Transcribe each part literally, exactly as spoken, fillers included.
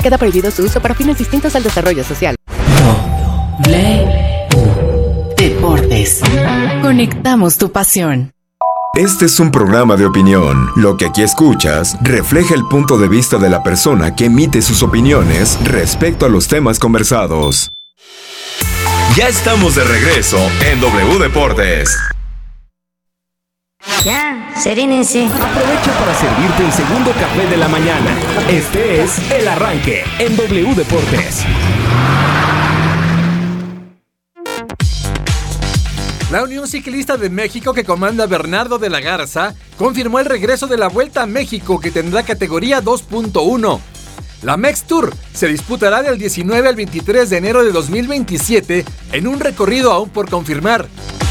Queda prohibido su uso para fines distintos al desarrollo social. Deportes. Conectamos tu pasión. Este es un programa de opinión. Lo que aquí escuchas refleja el punto de vista de la persona que emite sus opiniones respecto a los temas conversados. Ya estamos de regreso en W Deportes. Ya, serénense. Aprovecha para servirte el segundo café de la mañana. Este es El Arranque en W Deportes. La Unión Ciclista de México, que comanda Bernardo de la Garza, confirmó el regreso de la Vuelta a México, que tendrá categoría dos punto uno. La Mex Tour se disputará del diecinueve al veintitrés de enero de dos mil veintisiete en un recorrido aún por confirmar.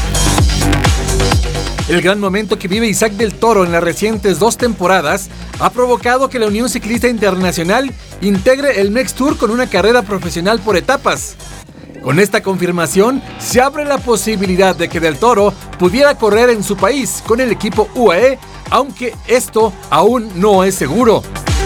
El gran momento que vive Isaac del Toro en las recientes dos temporadas ha provocado que la Unión Ciclista Internacional integre el Mex Tour con una carrera profesional por etapas. Con esta confirmación, se abre la posibilidad de que Del Toro pudiera correr en su país con el equipo U A E, aunque esto aún no es seguro.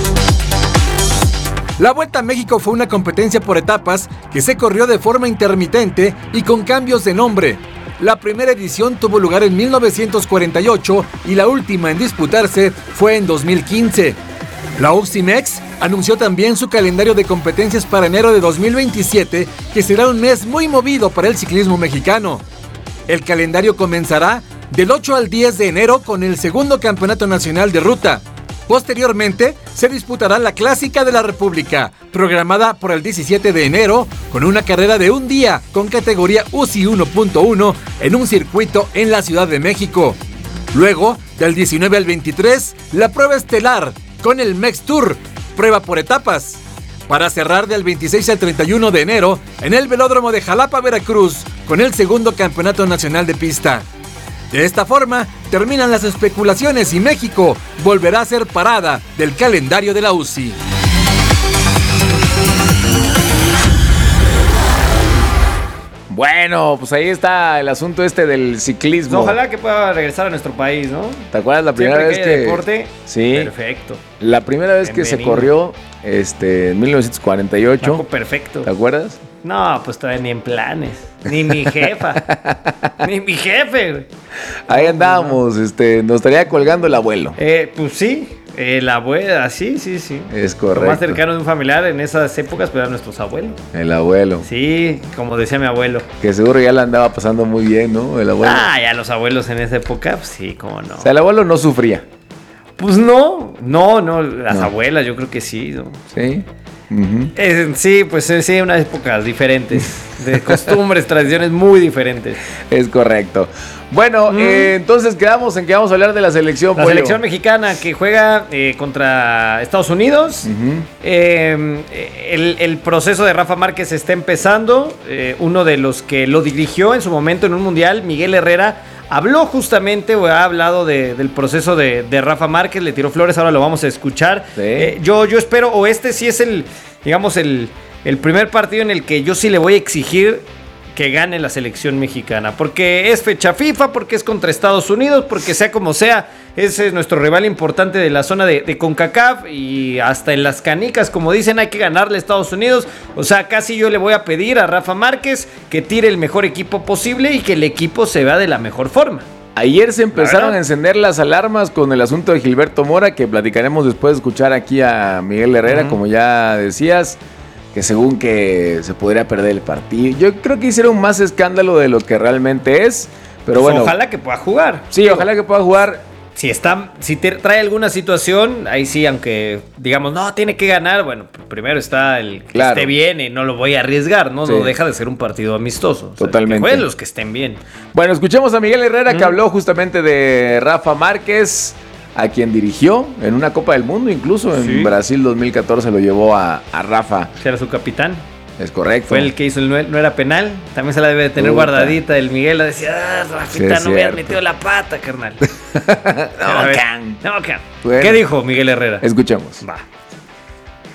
La Vuelta a México fue una competencia por etapas que se corrió de forma intermitente y con cambios de nombre. La primera edición tuvo lugar en mil novecientos cuarenta y ocho y la última en disputarse fue en dos mil quince. La U C I M E X anunció también su calendario de competencias para enero de dos mil veintisiete, que será un mes muy movido para el ciclismo mexicano. El calendario comenzará del ocho al diez de enero con el segundo Campeonato Nacional de Ruta. Posteriormente, se disputará la Clásica de la República, programada por el diecisiete de enero, con una carrera de un día con categoría U C I uno punto uno en un circuito en la Ciudad de México. Luego, del diecinueve al veintitrés, la prueba estelar con el Mex Tour, prueba por etapas, para cerrar del veintiséis al treinta y uno de enero en el Velódromo de Jalapa, Veracruz, con el segundo Campeonato Nacional de Pista. De esta forma, terminan las especulaciones y México volverá a ser parada del calendario de la U C I. Bueno, pues ahí está el asunto este del ciclismo. Ojalá que pueda regresar a nuestro país, ¿no? ¿Te acuerdas la primera Siempre vez que haya que deporte? Sí. Perfecto. La primera vez Bienvenido. que se corrió este en mil novecientos cuarenta y ocho. Marco perfecto. ¿Te acuerdas? No, pues todavía ni en planes. Ni mi jefa. Ni mi jefe, güey. Ahí andábamos, este, nos estaría colgando el abuelo. Eh, pues sí, eh, la abuela, sí, sí, sí. Es correcto. Lo más cercano de un familiar en esas épocas, pues eran nuestros abuelos. El abuelo. Sí, como decía mi abuelo. Que seguro ya la andaba pasando muy bien, ¿no? El abuelo. Ah, ya los abuelos en esa época, pues sí, cómo no. O sea, el abuelo no sufría. Pues no, no, no, las No. abuelas yo creo que sí, ¿no? Sí. Uh-huh. Eh, sí, pues eh, sí, unas épocas diferentes, de costumbres, tradiciones muy diferentes. Es correcto. Bueno, Mm. eh, entonces quedamos en que vamos a hablar de la selección. La Pollo. selección mexicana que juega eh, contra Estados Unidos. Uh-huh. Eh, el, el proceso de Rafa Márquez está empezando. Eh, uno de los que lo dirigió en su momento en un mundial, Miguel Herrera, habló justamente o ha hablado de, del proceso de, de Rafa Márquez, le tiró flores, ahora lo vamos a escuchar. Sí. Eh, yo, yo espero, o este sí es el, digamos, el, el primer partido en el que yo sí le voy a exigir que gane la selección mexicana, porque es fecha FIFA, porque es contra Estados Unidos, porque sea como sea, ese es nuestro rival importante de la zona de, de CONCACAF, y hasta en las canicas, como dicen, hay que ganarle a Estados Unidos. O sea, casi yo le voy a pedir a Rafa Márquez que tire el mejor equipo posible y que el equipo se vea de la mejor forma. Ayer se empezaron a encender las alarmas con el asunto de Gilberto Mora, que platicaremos después de escuchar aquí a Miguel Herrera, uh-huh. como ya decías, que según que se podría perder el partido. Yo creo que hicieron más escándalo de lo que realmente es, pero pues bueno. Ojalá que pueda jugar. Sí, Digo, ojalá que pueda jugar. Si está, si te trae alguna situación, ahí sí, aunque digamos, no, tiene que ganar, bueno, primero está el que Claro. esté bien y no lo voy a arriesgar, ¿no? Sí. No deja de ser un partido amistoso. O sea, Totalmente. que jueguen los que estén bien. Bueno, escuchemos a Miguel Herrera, Mm. que habló justamente de Rafa Márquez, a quien dirigió en una Copa del Mundo, incluso en Sí. Brasil dos mil catorce lo llevó a, a Rafa. Que era su capitán. Es correcto. Fue el que hizo el no, no era penal. También se la debe de tener Puta. guardadita el Miguel. La decía, ah, Rafita, Sí, no me has cierto. metido la pata, carnal. No, A ver, can. no, can. Bueno. ¿Qué dijo Miguel Herrera? Escuchemos. Va.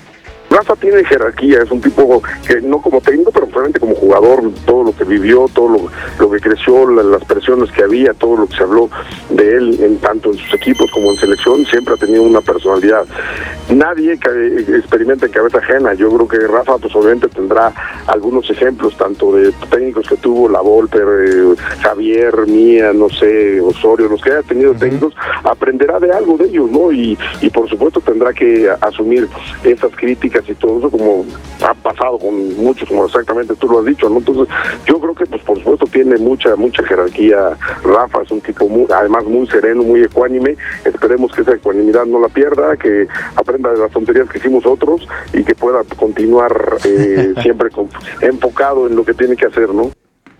Rafa tiene jerarquía, es un tipo que no como técnico, pero probablemente como jugador, todo lo que vivió, todo lo, lo que creció, la, las presiones que había, todo lo que se habló de él, en tanto en sus equipos como en selección, siempre ha tenido una personalidad. Nadie que experimenta en cabeza ajena. Yo creo que Rafa, pues obviamente tendrá algunos ejemplos, tanto de técnicos que tuvo, La Volpe, eh, Javier, Mía, no sé, Osorio, los que haya tenido técnicos, aprenderá de algo de ellos, ¿no? Y, y por supuesto tendrá que asumir esas críticas y todo eso, como ha pasado con muchos, como exactamente tú lo has dicho, ¿no? Entonces, yo creo que, pues por supuesto, tiene mucha, mucha jerarquía. Rafa es un tipo muy, además muy sereno, muy ecuánime. Esperemos que esa ecuanimidad no la pierda, que aprenda de las tonterías que hicimos otros y que pueda continuar eh, siempre con, enfocado en lo que tiene que hacer, ¿no?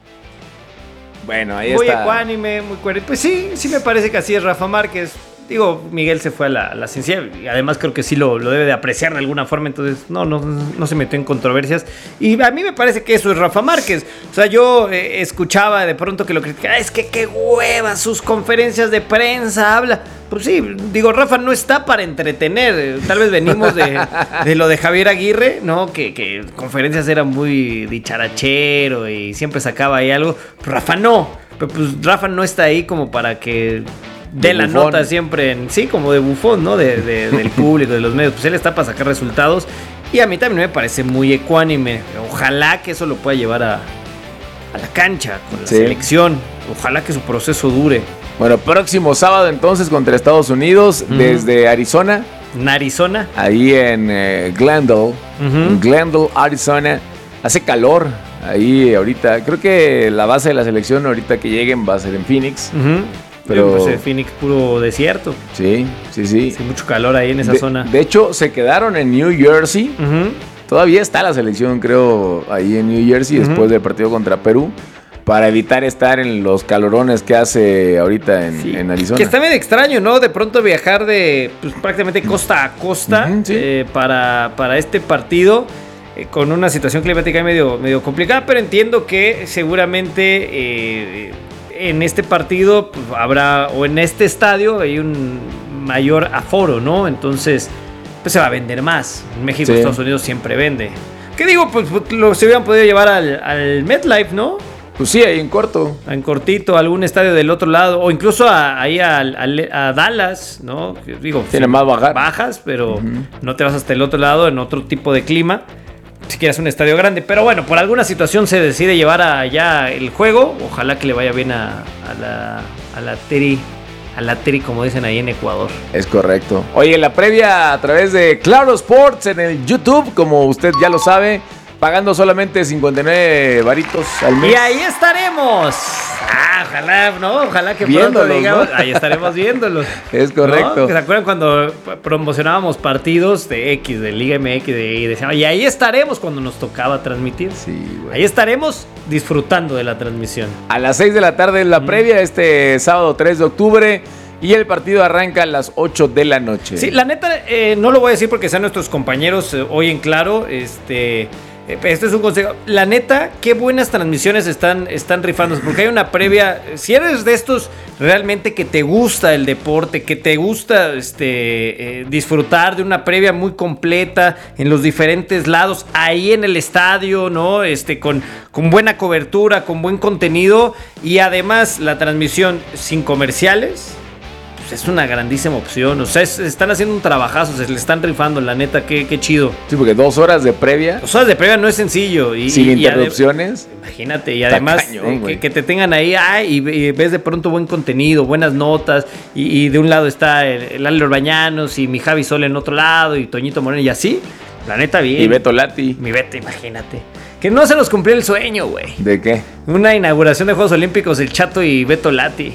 Bueno, ahí muy está. Muy ecuánime, muy coherente. Pues sí, sí me parece que así es Rafa Márquez. Digo, Miguel se fue a la, a la sencilla y además creo que sí lo, lo debe de apreciar de alguna forma, entonces no, no, no se metió en controversias. Y a mí me parece que eso es Rafa Márquez. O sea, yo eh, escuchaba de pronto que lo criticaba, es que qué hueva, sus conferencias de prensa, habla. Pues sí, digo, Rafa no está para entretener. Tal vez venimos de, de lo de Javier Aguirre, ¿no? Que, que conferencias eran muy dicharachero y siempre sacaba ahí algo. Rafa no, pero pues Rafa no está ahí como para que de, de la bufón. Nota siempre en, sí, como de bufón, ¿no? De, de, del público, de los medios. Pues él está para sacar resultados. Y a mí también me parece muy ecuánime. Ojalá que eso lo pueda llevar a, a la cancha con la sí. selección. Ojalá que su proceso dure. Bueno, próximo sábado entonces contra Estados Unidos, uh-huh. desde Arizona. En Arizona. Ahí en eh, Glendale. Uh-huh. En Glendale, Arizona. Hace calor ahí ahorita. Creo que la base de la selección ahorita que lleguen va a ser en Phoenix. Uh-huh. Pero pues en Phoenix puro desierto. Sí, sí, sí. Sí, mucho calor ahí en esa de, zona. De hecho, se quedaron en New Jersey. Uh-huh. Todavía está la selección, creo, ahí en New Jersey, uh-huh. después del partido contra Perú, para evitar estar en los calorones que hace ahorita en, sí. en Arizona. Que está medio extraño, ¿no? De pronto viajar de pues, prácticamente costa a costa uh-huh, sí. eh, para, para este partido. Eh, con una situación climática medio, medio complicada, pero entiendo que seguramente eh, en este partido pues, habrá, o en este estadio hay un mayor aforo, ¿no? Entonces, pues se va a vender más. En México, sí. Estados Unidos siempre vende. ¿Qué digo? Pues lo, se hubieran podido llevar al, al MetLife, ¿no? Pues sí, ahí en corto. En cortito, algún estadio del otro lado, o incluso a, ahí a, a, a Dallas, ¿no? Digo, tiene más bajas. Bajas, pero uh-huh. no te vas hasta el otro lado en otro tipo de clima. Si quieres un estadio grande, pero bueno, por alguna situación se decide llevar allá el juego. Ojalá que le vaya bien a, a la a la Teri, a la Teri, como dicen ahí en Ecuador. Es correcto. Oye, la previa a través de Claro Sports en el YouTube, como usted ya lo sabe, pagando solamente cincuenta y nueve varitos al mes. Y ahí estaremos. Ah, ojalá, ¿no? Ojalá que viéndolos, pronto digamos, ¿no? Ahí estaremos viéndolos. Es correcto. ¿No? ¿Se acuerdan cuando promocionábamos partidos de X, de Liga M X, de, y decíamos, y ahí estaremos cuando nos tocaba transmitir? Sí, güey. Ahí estaremos disfrutando de la transmisión. A las seis de la tarde en la mm. previa, este sábado tres de octubre. Y el partido arranca a las ocho de la noche. Sí, la neta, eh, no lo voy a decir porque sean nuestros compañeros eh, hoy en Claro, este... Este es un consejo. La neta, qué buenas transmisiones están, están rifándose. Porque hay una previa. Si eres de estos realmente que te gusta el deporte, que te gusta este, eh, disfrutar de una previa muy completa en los diferentes lados, ahí en el estadio, ¿no? Este, con, con buena cobertura, con buen contenido. Y además la transmisión sin comerciales. Es una grandísima opción. O sea, es, están haciendo un trabajazo. Se le están rifando, la neta, qué, qué chido. Sí, porque dos horas de previa. Dos horas de previa no es sencillo. Y, sin y, interrupciones. Y ade- imagínate. Y además, cañón, eh, que, que te tengan ahí. Ay, y, y ves de pronto buen contenido, buenas notas. Y, y de un lado está el, el Ale Orbañanos y mi Javi Sol en otro lado. Y Toñito Moreno. Y así, la neta, bien. Y Beto Lati. Mi Beto, imagínate. Que no se nos cumplió el sueño, güey. ¿De qué? Una inauguración de Juegos Olímpicos, el Chato y Beto Lati.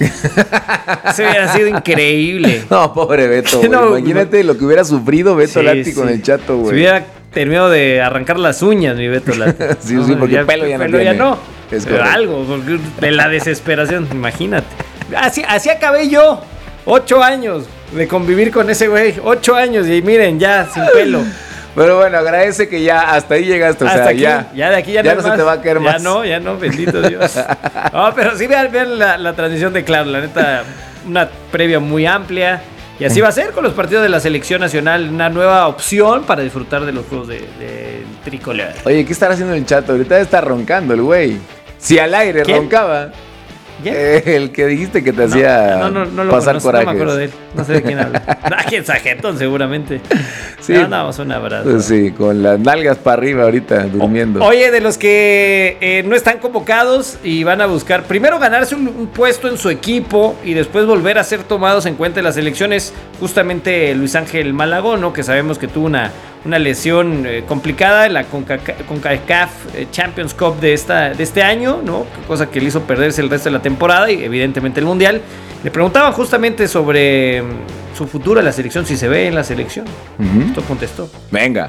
Eso hubiera sido increíble. No, pobre Beto, güey. No, imagínate no. lo que hubiera sufrido Beto sí, Lati sí. con el Chato, güey. Si hubiera terminado de arrancar las uñas, mi Beto Lati. sí, no, sí, porque ya, pelo ya no pelo tiene. ya no. Es Pero algo, porque de la desesperación, imagínate. Así, así acabé yo. Ocho años de convivir con ese güey. Ocho años y miren, ya sin pelo. Pero bueno, agradece que ya hasta ahí llegaste, o hasta sea, aquí, ya, ya de aquí ya, ya no, no se te va a caer ya más. Ya no, ya no, bendito Dios. No, pero sí vean, vean la, la transmisión de Claro, la neta, una previa muy amplia, Y así va a ser con los partidos de la selección nacional, una nueva opción para disfrutar de los juegos de, de tricolor. Oye, ¿qué estará haciendo el chat? Ahorita está roncando el güey. Si al aire ¿Quién? roncaba. Eh, el que dijiste que te no, hacía no, no, no lo pasar conozco, corajes. No me acuerdo de él. No sé de quién habla. Ah, quién Sajetón, seguramente. Sí. Le mandamos un abrazo. Pues sí, con las nalgas para arriba ahorita, durmiendo. Oye, de los que eh, no están convocados y van a buscar primero ganarse un, un puesto en su equipo y después volver a ser tomados en cuenta en las elecciones, justamente Luis Ángel Malagón, ¿no? Que sabemos que tuvo una, una lesión eh, complicada en la CONCACAF eh, Champions Cup de, esta, de este año, ¿no? Cosa que le hizo perderse el resto de la temporada y evidentemente el Mundial. Le preguntaban justamente sobre um, su futuro en la selección, si se ve en la selección. Uh-huh. Esto contestó. Venga.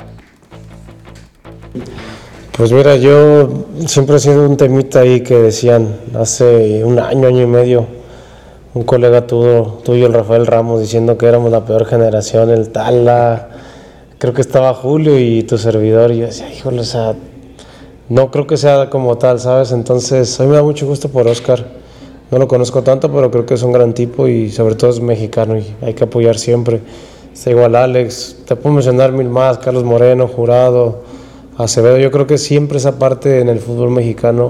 Pues mira, yo siempre he sido un temita ahí que decían hace un año, año y medio, un colega tuyo, tuyo el Rafael Ramos, diciendo que éramos la peor generación, el Tala, creo que estaba Julio y tu servidor, y yo decía, híjole, o sea, no creo que sea como tal, ¿sabes? Entonces, a mí me da mucho gusto por Oscar. No lo conozco tanto, pero creo que es un gran tipo y sobre todo es mexicano y hay que apoyar siempre. Está igual Alex, te puedo mencionar mil más, Carlos Moreno, Jurado, Acevedo. Yo creo que siempre esa parte en el fútbol mexicano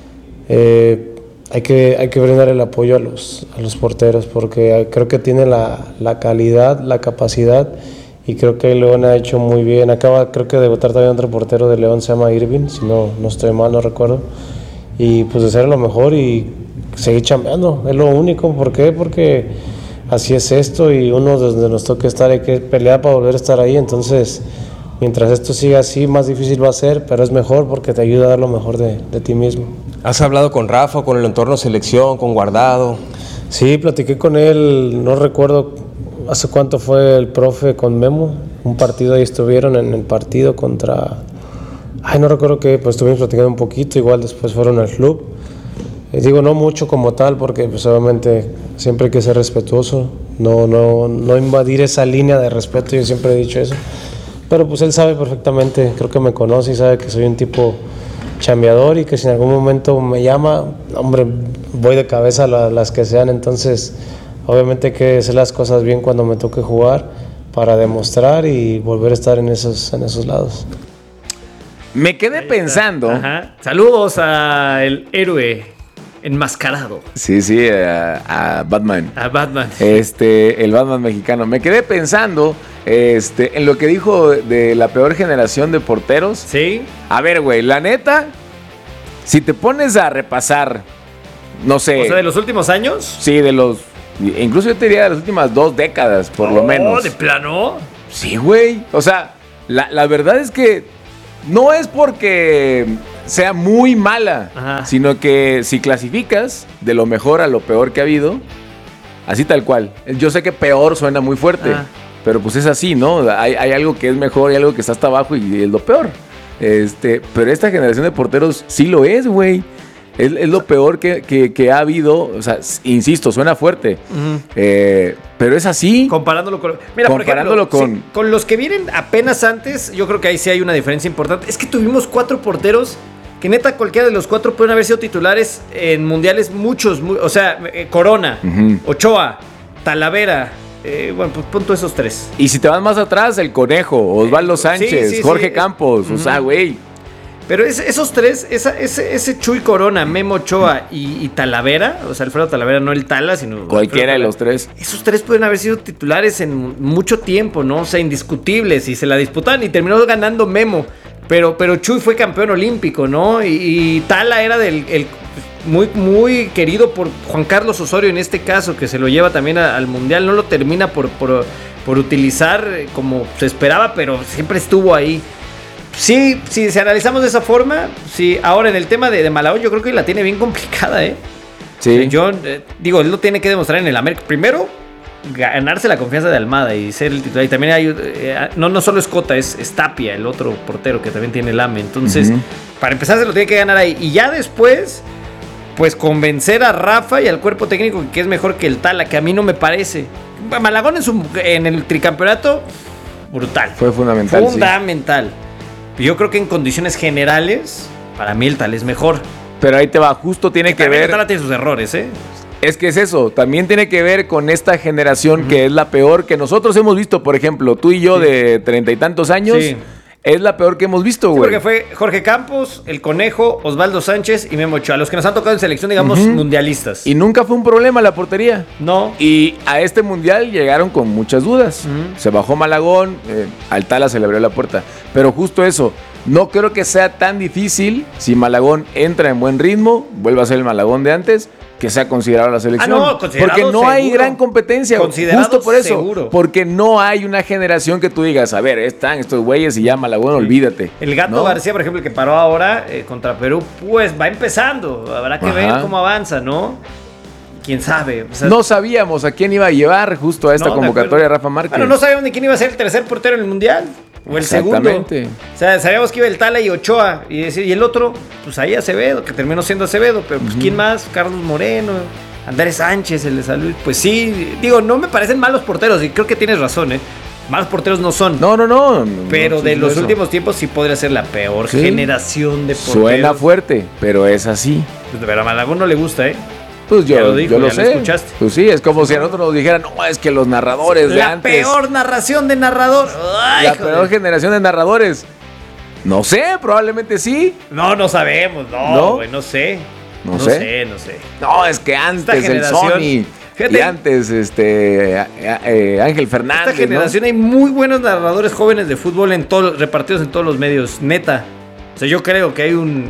eh, hay, que, hay que brindar el apoyo a los, a los porteros porque creo que tiene la, la calidad, la capacidad y creo que León ha hecho muy bien. Acaba creo que de debutar también otro portero de León, se llama Irving, si no, no estoy mal, no recuerdo. Y pues de ser lo mejor y seguir chambeando, es lo único. ¿Por qué? Porque así es esto y uno desde nos toca estar, hay que pelear para volver a estar ahí. Entonces, mientras esto siga así, más difícil va a ser, pero es mejor porque te ayuda a dar lo mejor de, de ti mismo. ¿Has hablado con Rafa, con el entorno selección, con Guardado? Sí, platiqué con él, no recuerdo hace cuánto fue el profe con Memo, un partido ahí estuvieron en el partido contra... Ay, no recuerdo qué, pues estuvimos platicando un poquito, igual después fueron al club. Eh, digo, no mucho como tal, porque pues obviamente siempre hay que ser respetuoso, no, no, no invadir esa línea de respeto, yo siempre he dicho eso. Pero pues él sabe perfectamente, creo que me conoce y sabe que soy un tipo chambeador y que si en algún momento me llama, hombre, voy de cabeza a la, las que sean. Entonces, obviamente hay que hacer las cosas bien cuando me toque jugar para demostrar y volver a estar en esos, en esos lados. Me quedé pensando. Ajá. Saludos al héroe enmascarado. Sí, sí, a, a Batman. A Batman. Este, el Batman mexicano. Me quedé pensando este, en lo que dijo de la peor generación de porteros. Sí. A ver, güey, la neta, si te pones a repasar, no sé. O sea, de los últimos años. Sí, de los. Incluso yo te diría de las últimas dos décadas, por oh, lo menos. ¿De plano? Sí, güey. O sea, la, la verdad es que no es porque sea muy mala, ajá, sino que si clasificas de lo mejor a lo peor que ha habido, así tal cual. Yo sé que peor suena muy fuerte, ajá, pero pues es así, ¿no? Hay, hay algo que es mejor y algo que está hasta abajo y es lo peor. Este, pero esta generación de porteros sí lo es, güey. Es, es lo peor que, que, que ha habido. O sea, insisto, suena fuerte. Uh-huh. eh, pero es así. Comparándolo con. Mira, comparándolo por ejemplo, con. Sí, con los que vienen apenas antes, yo creo que ahí sí hay una diferencia importante. Es que tuvimos cuatro porteros que, neta, cualquiera de los cuatro pueden haber sido titulares en mundiales, muchos. Muy, o sea, eh, Corona, uh-huh, Ochoa, Talavera. Eh, bueno, pues punto esos tres. Y si te vas más atrás, el Conejo, Osvaldo Sánchez, sí, sí, Jorge sí. Campos. Uh-huh. O sea, güey. Pero es, esos tres, esa, ese, ese Chuy Corona, Memo Ochoa y, y Talavera, o sea, Alfredo Talavera, no el Tala, sino cualquiera de los tres. Esos tres pueden haber sido titulares en mucho tiempo, ¿no? O sea, indiscutibles, y se la disputaban y terminó ganando Memo. Pero, pero Chuy fue campeón olímpico, ¿no? Y, y Tala era del el, muy, muy querido por Juan Carlos Osorio en este caso, que se lo lleva también a, al Mundial. No lo termina por, por, por utilizar como se esperaba, pero siempre estuvo ahí. Sí, sí, si analizamos de esa forma, sí, ahora en el tema de, de Malagón yo creo que la tiene bien complicada, ¿eh? Sí. Yo eh, digo, él lo tiene que demostrar en el América. Primero, ganarse la confianza de Almada y ser el titular. Y también hay, eh, no, no solo es Cota, es, es Tapia, el otro portero que también tiene el A M E. Entonces, uh-huh, para empezar se lo tiene que ganar ahí. Y ya después, pues convencer a Rafa y al cuerpo técnico que es mejor que el Tala, que a mí no me parece. Malagón en, su, en el tricampeonato, brutal. Fue fundamental. Fundamental. Sí. Yo creo que en condiciones generales, para mí el Tala es mejor. Pero ahí te va, justo tiene que, que ver... El Tala tiene sus errores, ¿eh? Es que es eso, también tiene que ver con esta generación uh-huh. que es la peor que nosotros hemos visto, por ejemplo, tú y yo sí. de treinta y tantos años, sí. es la peor que hemos visto, güey. Sí, porque fue Jorge Campos, El Conejo, Osvaldo Sánchez y Memo Ochoa, los que nos han tocado en selección, digamos, uh-huh. mundialistas. Y nunca fue un problema la portería. No. Y a este mundial llegaron con muchas dudas. Uh-huh. Se bajó Malagón, eh, al Tala se le abrió la puerta. Pero justo eso, no creo que sea tan difícil si Malagón entra en buen ritmo, vuelve a ser el Malagón de antes, que sea considerado la selección. Ah, no, considerado porque no seguro. hay gran competencia. Justo por eso. Seguro. Porque no hay una generación que tú digas, a ver, están estos güeyes y ya Malagón, sí. olvídate. El Gato ¿no? García, por ejemplo, el que paró ahora eh, contra Perú, pues va empezando. Habrá que Ajá. ver cómo avanza, ¿no? ¿Quién sabe? O sea, no sabíamos a quién iba a llevar justo a esta no, convocatoria Rafa Márquez. Bueno, no sabíamos ni quién iba a ser el tercer portero en el Mundial. O el segundo. O sea, sabíamos que iba el Tala y Ochoa. Y, y el otro, pues ahí Acevedo, que terminó siendo Acevedo. Pero pues, uh-huh. ¿quién más? Carlos Moreno, Andrés Sánchez, el de Salud. Pues sí, digo, no me parecen malos porteros. Y creo que tienes razón, ¿eh? Malos porteros no son. No, no, no. Pero no, de los eso. últimos tiempos sí podría ser la peor sí. generación de porteros. Suena fuerte, pero es así. Pues, pero a Malagón no le gusta, ¿eh? Pues yo, lo, dijo, yo lo sé. Lo escuchaste. Pues sí, es como si a nosotros nos dijeran, no, es que los narradores la de antes. La peor narración de narrador. Ay, la joder. peor generación de narradores. No sé, probablemente sí. No, no sabemos. No, ¿No? Wey, no sé. No, no sé. sé, no sé. No, es que antes el Sony. Fíjate, y antes este eh, eh, Ángel Fernández. Esta generación ¿no? hay muy buenos narradores jóvenes de fútbol en todos repartidos en todos los medios, neta. O sea, yo creo que hay un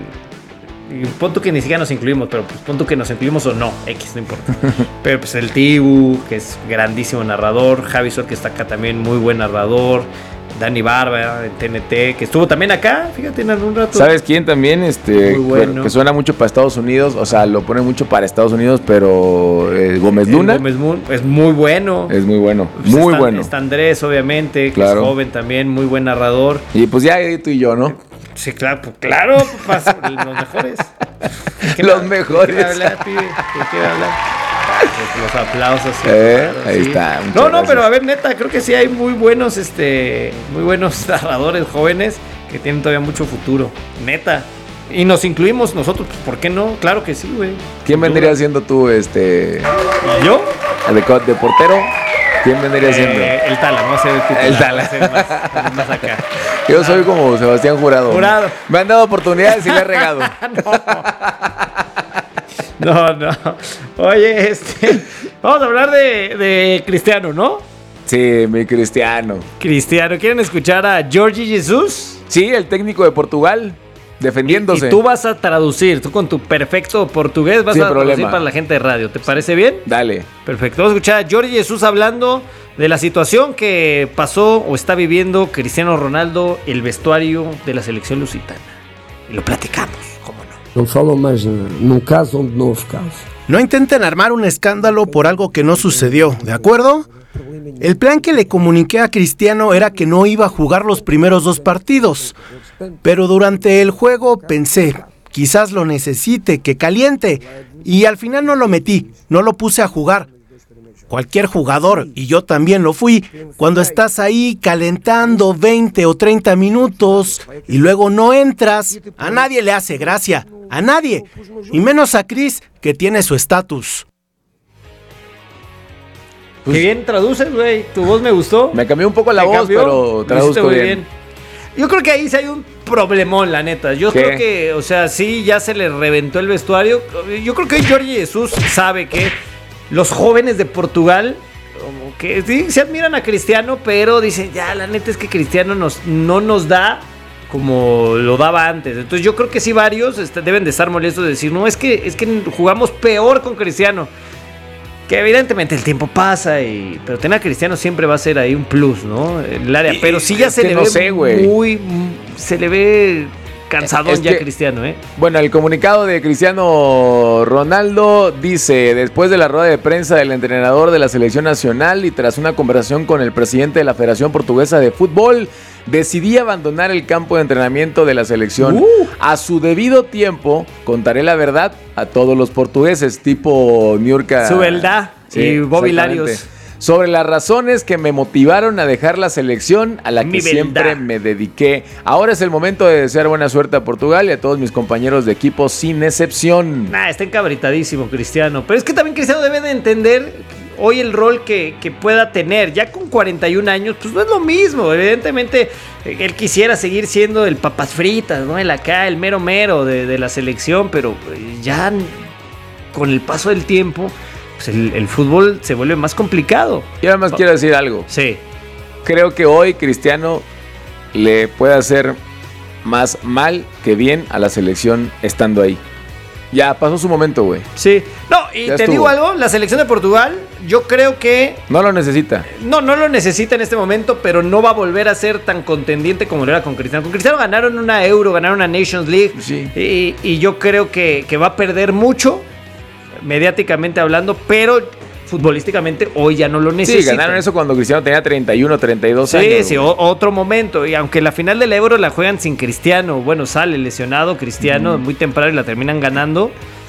punto que ni siquiera nos incluimos, pero pues punto que nos incluimos o no, X, no importa. Pero pues el Tibu, que es grandísimo narrador, Javi Sor, que está acá también, muy buen narrador, Dani Barba, en T N T, que estuvo también acá, fíjate, en algún rato. ¿Sabes quién también? Este, bueno. que, que suena mucho para Estados Unidos, o sea, lo pone mucho para Estados Unidos, pero eh, Gómez Luna. Eh, Gómez Luna es muy bueno. Es muy bueno, pues muy está, bueno. Está Andrés, obviamente, que claro. es joven también, muy buen narrador. Y pues ya tú y yo, ¿no? Sí, claro, pues, claro, pues, los mejores. Los me, mejores. ¿De qué hablar, pibe? ¿De qué hablar? Los aplausos. Eh, claro, ahí sí. está. No, no, gracias. pero a ver, neta, creo que sí hay muy buenos, este, muy buenos narradores jóvenes que tienen todavía mucho futuro. Neta. Y nos incluimos nosotros, pues, ¿por qué no? Claro que sí, güey. ¿Quién vendría duda. siendo tú, este? ¿Y yo? De, de portero. ¿Quién vendría eh, siendo? El Tala, no sé el titular. El Tala. Más, más acá. Yo soy como Sebastián Jurado. Jurado. Me han dado oportunidades y me he regado. no. no, no. Oye, este, vamos a hablar de, de Cristiano, ¿no? Sí, mi Cristiano. Cristiano. ¿Quieren escuchar a Jorge Jesus? Sí, el técnico de Portugal. Defendiéndose. Y, y tú vas a traducir, tú con tu perfecto portugués vas Sin a problema. traducir para la gente de radio. ¿Te parece bien? Dale. Perfecto. Vamos a escuchar a Jorge Jesus hablando de la situación que pasó o está viviendo Cristiano Ronaldo, el vestuario de la selección lusitana. Y lo platicamos, ¿cómo no? No falo más num caso onde no houve caso. No intenten armar un escándalo por algo que no sucedió, ¿de acuerdo? El plan que le comuniqué a Cristiano era que no iba a jugar los primeros dos partidos, pero durante el juego pensé, quizás lo necesite, que caliente, y al final no lo metí, no lo puse a jugar. Cualquier jugador, y yo también lo fui, cuando estás ahí calentando veinte o treinta minutos y luego no entras, a nadie le hace gracia, a nadie, y menos a Chris, que tiene su estatus. Pues, qué bien traduces, güey. Tu voz me gustó. Me cambió un poco la voz, cambió, pero traduzco bien. bien. Yo creo que ahí sí hay un problemón, la neta. Yo ¿Qué? creo que, o sea, sí, ya se le reventó el vestuario. Yo creo que hoy Jorge Jesus sabe que los jóvenes de Portugal, como que sí, se admiran a Cristiano, pero dicen, ya, la neta es que Cristiano nos, no nos da como lo daba antes. Entonces yo creo que sí varios este, deben de estar molestos de decir, no, es que, es que jugamos peor con Cristiano. Que evidentemente el tiempo pasa, y pero tener a Cristiano siempre va a ser ahí un plus, ¿no? El área, pero sí ya se le no ve sé, muy, se le ve cansadón ya que, Cristiano, ¿eh? Bueno, el comunicado de Cristiano Ronaldo dice, después de la rueda de prensa del entrenador de la selección nacional y tras una conversación con el presidente de la Federación Portuguesa de Fútbol, decidí abandonar el campo de entrenamiento de la selección. Uh. A su debido tiempo, contaré la verdad a todos los portugueses, tipo Niurka. Su verdad, sí, y Bobby Larios. sobre las razones que me motivaron a dejar la selección a la que Mi siempre verdad. me dediqué. Ahora es el momento de desear buena suerte a Portugal y a todos mis compañeros de equipo sin excepción. Nah, está encabritadísimo Cristiano. Pero es que también Cristiano debe de entender hoy el rol que, que pueda tener. Ya con cuarenta y un años, pues no es lo mismo. Evidentemente, eh, él quisiera seguir siendo el papas fritas, ¿no? El acá, el mero mero de, de la selección. Pero eh, ya con el paso del tiempo, pues el, el fútbol se vuelve más complicado. Y además quiero decir algo. Sí. Creo que hoy Cristiano le puede hacer más mal que bien a la selección estando ahí. Ya pasó su momento, güey. Sí. No, y Ya te estuvo. digo algo, la selección de Portugal, yo creo que No lo necesita. no, no lo necesita en este momento, pero no va a volver a ser tan contendiente como lo era con Cristiano. Con Cristiano ganaron una Euro, ganaron una Nations League. Sí. Y, y yo creo que, que va a perder mucho, mediáticamente hablando, pero futbolísticamente hoy ya no lo necesita. Sí, ganaron eso cuando Cristiano tenía treinta y uno, treinta y dos Sí, años. sí, güey. o- otro momento. Y aunque la final del Euro la juegan sin Cristiano, bueno, sale lesionado Cristiano muy temprano y la terminan ganando.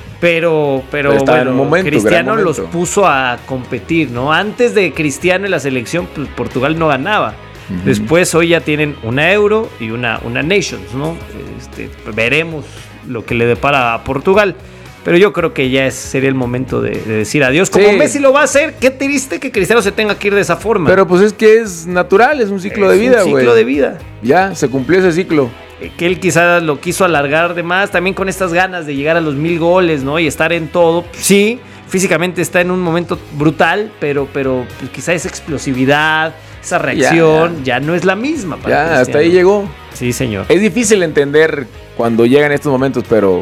Pero, pero, Pero estaba en bueno, un momento, Cristiano gran los momento. puso a competir, ¿no? Antes de Cristiano en la selección, pues Portugal no ganaba. Ujú. Después hoy ya tienen una Euro y una, una Nations, ¿no? Este, veremos lo que le depara a Portugal. Pero yo creo que ya es, sería el momento de, de decir adiós. Como Sí. Messi lo va a hacer, qué triste que Cristiano se tenga que ir de esa forma. Pero pues es que es natural, es un ciclo de Es vida, un güey. ciclo de vida. Ya, se cumplió ese ciclo. Que él quizás lo quiso alargar de más, también con estas ganas de llegar a los mil goles, ¿no? Y estar en todo. Sí, físicamente está en un momento brutal, pero, pero pues, quizá esa explosividad, esa reacción, ya, ya no es la misma. Para Ya, Cristiano. hasta ahí llegó. Sí, señor. Es difícil entender cuando llegan estos momentos, pero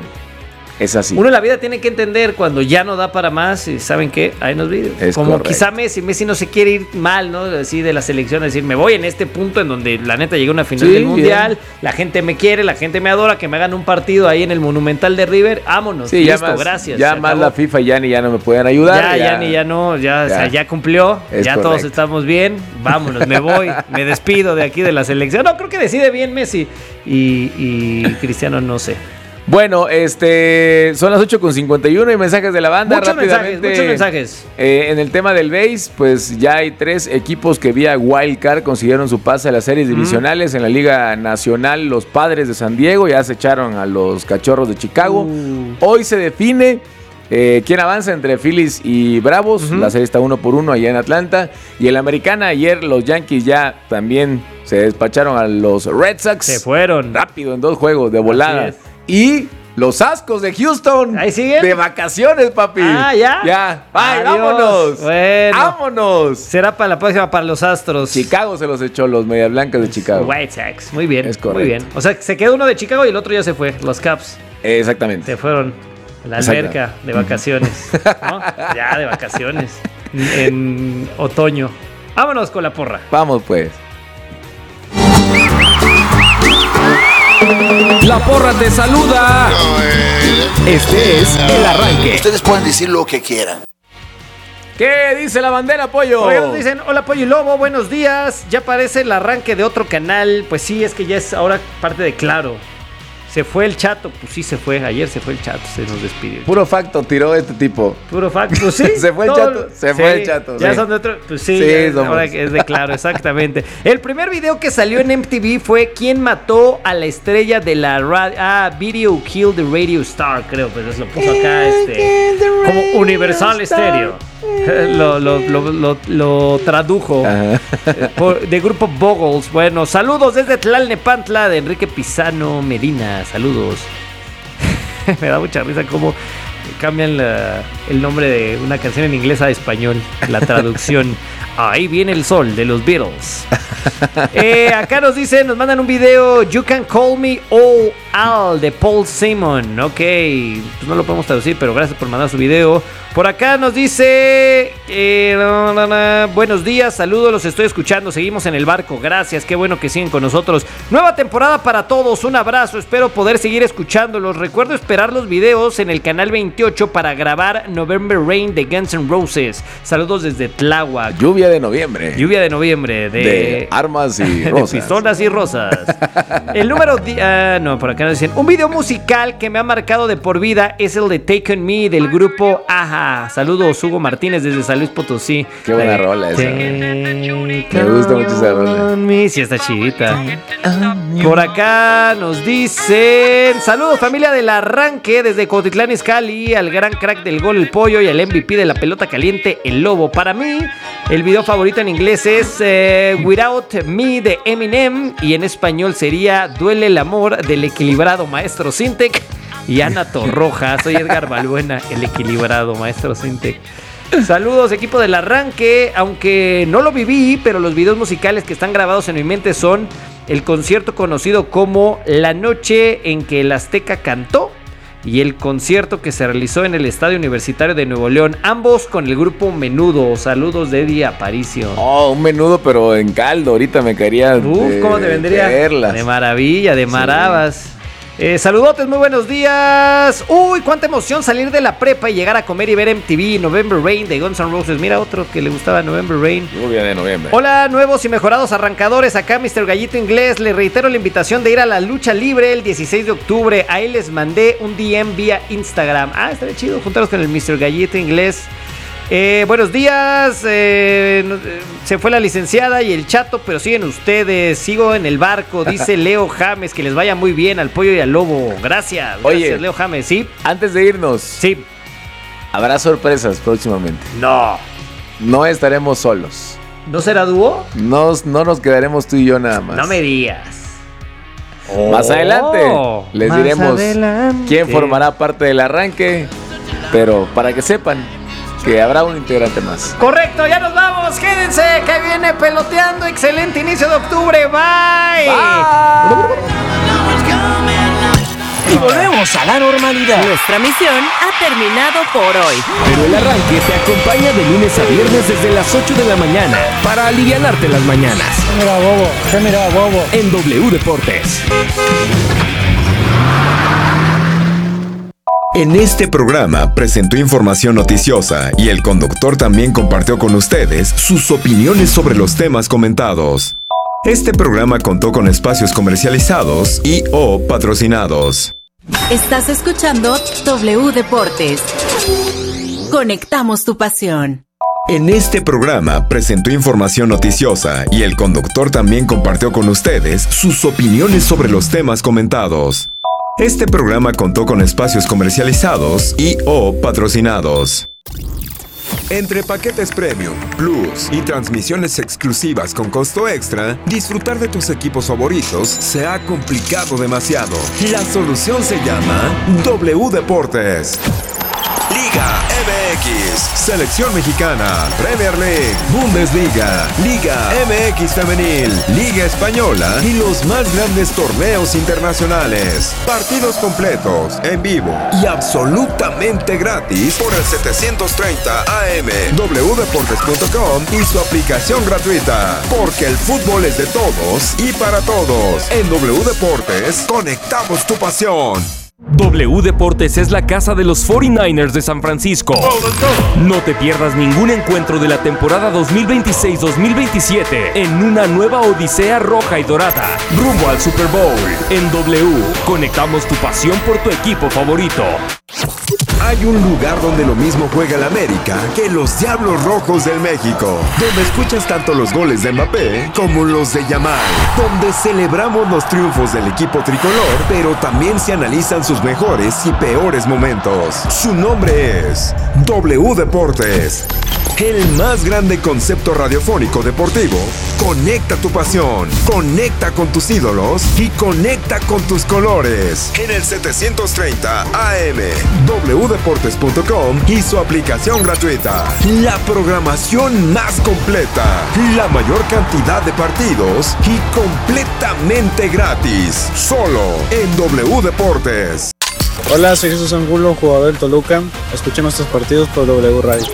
es así. Uno en la vida tiene que entender cuando ya no da para más y ¿saben qué? Hay unos vídeos. Es Como correcto. quizá Messi, Messi no se quiere ir mal, ¿no? Así de la selección, decir, me voy en este punto en donde la neta llegué a una final Sí, del Mundial, bien. la gente me quiere, la gente me adora, que me hagan un partido ahí en el Monumental de River, vámonos, Sí, ya listo, más, gracias. Ya se más acabó. la FIFA y ya ni ya no me pueden ayudar. Ya, ya, ni ya no, ya, Ya. o sea, ya cumplió, Es ya todos correcto. estamos bien, vámonos, me voy, me despido de aquí de la selección. No, creo que decide bien Messi y, y Cristiano no sé. Bueno, este son las ocho con cincuenta y uno y mensajes de la banda. Muchos mensajes, rápidamente. muchos mensajes. Eh, en el tema del base, pues ya hay tres equipos que vía Wildcard consiguieron su pase a las series divisionales. En la Liga Nacional, los Padres de San Diego ya se echaron a los Cachorros de Chicago. Uh. Hoy se define eh, quién avanza entre Phillies y Bravos. La serie está uno por uno allá en Atlanta. Y en la Americana, ayer los Yankees ya también se despacharon a los Red Sox. Se fueron. Rápido, en dos juegos, de volada. es. Y los Ascos de Houston. ¿Ahí siguen? De vacaciones, papi. Ah, ¿ya? Ya. Bye, Adiós. vámonos. Bueno. Vámonos. Será para la próxima para los Astros. Chicago se los echó, los Medias Blancas de Chicago. White Sox. Muy bien. Es correcto. Muy bien. O sea, se quedó uno de Chicago y el otro ya se fue. Los Caps Exactamente. se fueron a la Exacto. alberca de vacaciones. ¿No? Ya de vacaciones. En otoño. Vámonos con la porra. Vamos, pues. La porra te saluda. Este es El Arranque. Ustedes pueden decir lo que quieran. ¿Qué dice la bandera, pollo? Oigan, nos dicen, hola Pollo y Lobo, buenos días. Ya parece el arranque de otro canal. Pues sí, es que ya es ahora parte de Claro. Se fue el Chato, pues sí se fue. Ayer se fue el Chato, se nos despidió. Puro facto tiró este tipo. Puro fact, pues sí. Se fue el todo- Chato, se fue el Chato, Ya sí. son de otro, pues sí, Sí, ya, somos. ahora que es de Claro, exactamente. El primer video que salió en M T V fue ¿Quién mató a la estrella de la radio? Ah, Video Kill the Radio Star, creo, pues eso lo puso acá este como Universal Stereo. Lo, lo, lo, lo, lo tradujo eh, por- de grupo Boggles. Bueno, saludos desde Tlalnepantla de Enrique Pisano Medina. Saludos. Me da mucha risa cómo cambian la- el nombre de una canción en inglés a español, la traducción. Ahí viene el sol de los Beatles. Eh, acá nos dicen, nos mandan un video. You can call me All Al de Paul Simon. Ok, pues no lo podemos traducir, pero gracias por mandar su video. Por acá nos dice eh, na, na, na, buenos días, saludos, los estoy escuchando. Seguimos en el barco, gracias, qué bueno que siguen con nosotros. Nueva temporada para todos, un abrazo, espero poder seguir escuchándolos. Recuerdo esperar los videos en el canal veintiocho para grabar November Rain de Guns N' Roses. Saludos desde Tláhuac. Lluvia lluvia de noviembre. Lluvia de noviembre. De, de armas y rosas. De pistolas y rosas. El número... Uh, no, por acá nos dicen. Un video musical que me ha marcado de por vida es el de Take On Me del grupo Aja. Saludos, Hugo Martínez desde San Luis Potosí. Qué buena Take rola esa. Me gusta mucho esa rola. Me. Sí, está chidita. Por acá nos dicen... Saludos, familia del Arranque desde Cuautitlán Izcalli, al gran crack del gol, el Pollo, y al M V P de la pelota caliente, el Lobo. Para mí, el video favorito en inglés es eh, Without Me de Eminem, y en español sería Duele el amor del equilibrado maestro Sintec y Ana Torroja. Soy Edgar Balbuena, el equilibrado maestro Sintec. Saludos, equipo del Arranque. Aunque no lo viví, pero los videos musicales que están grabados en mi mente son el concierto conocido como La Noche en que el Azteca cantó y el concierto que se realizó en el Estadio Universitario de Nuevo León, ambos con el grupo Menudo. Saludos de Eddie Aparicio. Oh, un menudo, pero en caldo. Ahorita me caería. Uf, de, ¿cómo te vendría? Verlas. De maravilla, de maravas. Sí. Eh, saludotes, muy buenos días. Uy, cuánta emoción salir de la prepa y llegar a comer y ver M T V, November Rain de Guns N' Roses. Mira otro que le gustaba November Rain. Lluvia de noviembre. Hola, nuevos y mejorados arrancadores. Acá mister Gallito Inglés. Les reitero la invitación de ir a la lucha libre el dieciséis de octubre. Ahí les mandé un D M vía Instagram. Ah, estaría chido juntarnos con el mister Gallito Inglés. Eh, buenos días. Eh, se fue la licenciada y el Chato, pero siguen ustedes. Sigo en el barco, dice Leo James. Que les vaya muy bien al Pollo y al Lobo. Gracias. Oye, gracias, Leo James. ¿Sí? Antes de irnos. Sí. Habrá sorpresas próximamente. No. No estaremos solos. ¿No será dúo? No, no nos quedaremos tú y yo nada más. No me digas. Oh, más adelante les más diremos adelante. quién formará parte del arranque. Pero para que sepan que habrá un integrante más. Correcto, ya nos vamos. Quédense, que viene peloteando. Excelente inicio de octubre. Bye. Bye. Y volvemos a la normalidad. Nuestra misión ha terminado por hoy. Pero el arranque te acompaña de lunes a viernes desde las ocho de la mañana para alivianarte las mañanas. Mira, bobo. ¿Qué mira, bobo? En W Deportes. En este programa presentó información noticiosa y el conductor también compartió con ustedes sus opiniones sobre los temas comentados. Este programa contó con espacios comercializados y o patrocinados. Estás escuchando W Deportes. Conectamos tu pasión. En este programa presentó información noticiosa y el conductor también compartió con ustedes sus opiniones sobre los temas comentados. Este programa contó con espacios comercializados y o patrocinados. Entre paquetes Premium, Plus y transmisiones exclusivas con costo extra, disfrutar de tus equipos favoritos se ha complicado demasiado. La solución se llama W Deportes. Liga M X, Selección Mexicana, Premier League, Bundesliga, Liga M X Femenil, Liga Española y los más grandes torneos internacionales. Partidos completos, en vivo y absolutamente gratis por el setecientos treinta A M, w deportes punto com y su aplicación gratuita. Porque el fútbol es de todos y para todos. En W Deportes, conectamos tu pasión. W Deportes es la casa de los cuarenta y nueve ers de San Francisco. No te pierdas ningún encuentro de la temporada dos mil veintiséis dos mil veintisiete en una nueva odisea roja y dorada, rumbo al Super Bowl. En W, conectamos tu pasión por tu equipo favorito. Hay un lugar donde lo mismo juega el América que los Diablos Rojos del México, donde escuchas tanto los goles de Mbappé como los de Yamal, donde celebramos los triunfos del equipo tricolor, pero también se analizan sus mejores y peores momentos. Su nombre es W Deportes. El más grande concepto radiofónico deportivo. Conecta tu pasión, conecta con tus ídolos y conecta con tus colores. En el setecientos treinta A M, w deportes punto com y su aplicación gratuita. La programación más completa, la mayor cantidad de partidos y completamente gratis. Solo en W Deportes. Hola, soy Jesús Angulo, jugador del Toluca. Escuchen nuestros partidos por W Radio.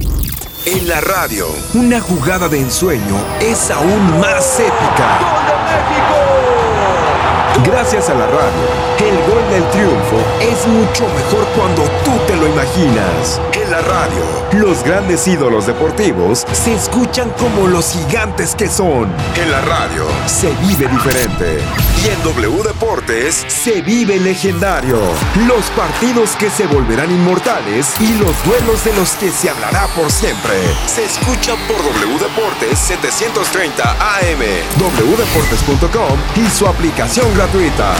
En la radio, una jugada de ensueño es aún más épica. ¡Gol de México! Gracias a la radio, el gol de El triunfo es mucho mejor cuando tú te lo imaginas. En la radio, los grandes ídolos deportivos se escuchan como los gigantes que son. En la radio, se vive diferente. Y en W Deportes, se vive legendario. Los partidos que se volverán inmortales y los duelos de los que se hablará por siempre. Se escucha por W Deportes setecientos treinta A M, doble u deportes punto com y su aplicación gratuita.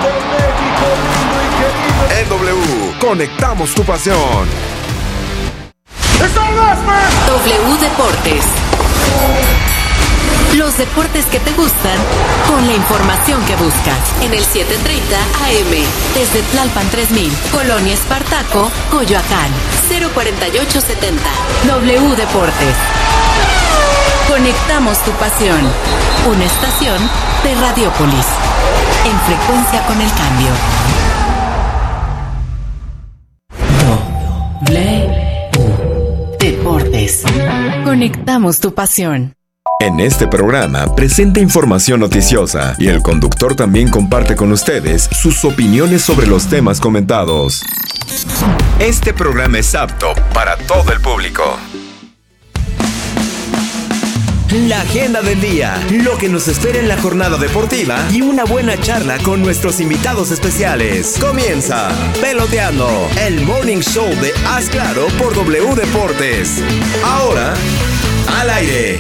En W, conectamos tu pasión. W Deportes. Los deportes que te gustan con la información que buscas. En el setecientos treinta A M, desde Tlalpan tres mil, Colonia Espartaco, Coyoacán, cero cuarenta y ocho setenta. W Deportes. Conectamos tu pasión. Una estación de Radiópolis. En frecuencia con el cambio. W Deportes. Conectamos tu pasión. En este programa presenta información noticiosa y el conductor también comparte con ustedes sus opiniones sobre los temas comentados. Este programa es apto para todo el público. La agenda del día, lo que nos espera en la jornada deportiva y una buena charla con nuestros invitados especiales. Comienza Peloteando, el morning show de Haz Claro por W Deportes. Ahora, al aire.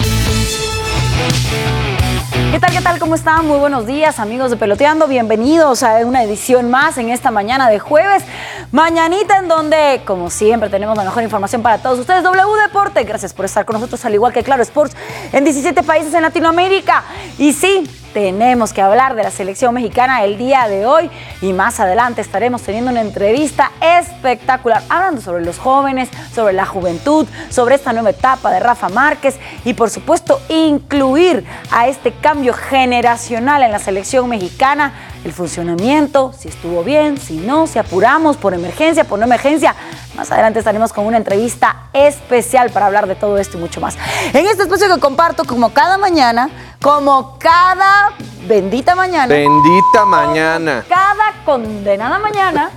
¿Qué tal, qué tal? ¿Cómo están? Muy buenos días, amigos de Peloteando. Bienvenidos a una edición más en esta mañana de jueves. Mañanita en donde, como siempre, tenemos la mejor información para todos ustedes. W Deporte, gracias por estar con nosotros, al igual que Claro Sports, en diecisiete países en Latinoamérica. Y sí, tenemos que hablar de la selección mexicana el día de hoy y más adelante estaremos teniendo una entrevista espectacular hablando sobre los jóvenes, sobre la juventud, sobre esta nueva etapa de Rafa Márquez y por supuesto incluir a este cambio generacional en la selección mexicana, el funcionamiento, si estuvo bien, si no, si apuramos por emergencia, por no emergencia. Más adelante estaremos con una entrevista especial para hablar de todo esto y mucho más. En este espacio que comparto como cada mañana, como cada bendita mañana. Bendita mañana. Cada condenada mañana.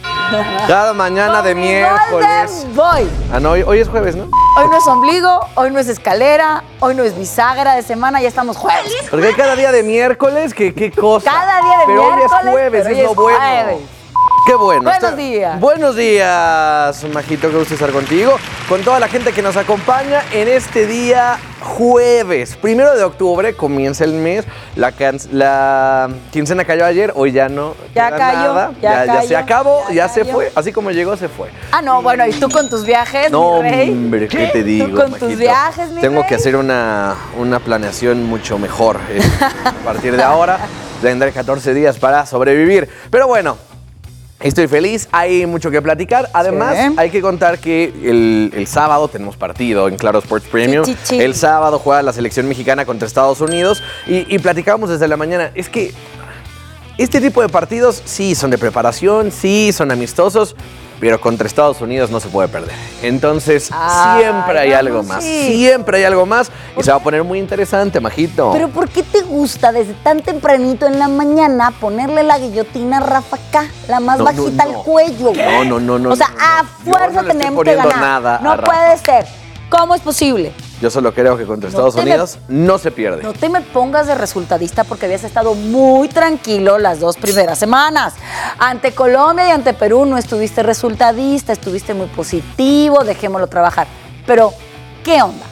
Cada mañana de miércoles. Voy. Ah, no, hoy, hoy es jueves, ¿no? Hoy no es ombligo, hoy no es escalera, hoy no es bisagra de semana, ya estamos jueves. Porque cada día de miércoles, ¿qué, qué cosa? Cada día de pero miércoles. Hoy es jueves, pero es hoy lo es bueno. Jueves. Qué bueno. Buenos Está... días. Buenos días, Majito, que gusto estar contigo. Con toda la gente que nos acompaña en este día jueves. Primero de octubre comienza el mes. La, can... la quincena cayó ayer, hoy ya no. Ya cayó, nada. ya, Ya, cayó, ya se acabó, ya, ya cayó. se fue. Así como llegó, se fue. Ah, no, bueno, ¿y tú con tus viajes, No, mi rey? hombre, ¿qué te digo, ¿Tú con Majito? tus viajes, mi Tengo rey? que hacer una, una planeación mucho mejor. eh. A partir de ahora tendré catorce días para sobrevivir. Pero bueno, estoy feliz, hay mucho que platicar. Además, Sí. hay que contar que el, el sábado tenemos partido en Claro Sports Premium. Sí, sí, sí. El sábado juega la selección mexicana contra Estados Unidos y, y platicamos desde la mañana. Es que este tipo de partidos sí son de preparación, sí son amistosos, pero contra Estados Unidos no se puede perder. Entonces, Ay, siempre hay algo vamos, más. sí. Siempre hay algo más y se va a poner muy interesante, Majito. Pero ¿por qué te gusta desde tan tempranito en la mañana ponerle la guillotina a Rafa acá, la más No, no, bajita no. al cuello? No, no, no, no. O sea, no, no. a Yo fuerza no le estoy tenemos que poniendo ganar. nada a No Rafa. puede ser. ¿Cómo es posible? Yo solo creo que contra No Estados te me- Unidos no se pierde. No te me pongas de resultadista porque habías estado muy tranquilo las dos primeras semanas. Ante Colombia y ante Perú no estuviste resultadista, estuviste muy positivo, dejémoslo trabajar. Pero, ¿qué onda?